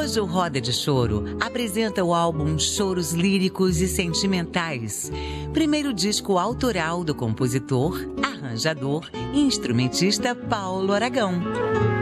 Hoje o Roda de Choro apresenta o álbum Choros Líricos e Sentimentais, primeiro disco autoral do compositor, arranjador e instrumentista Paulo Aragão.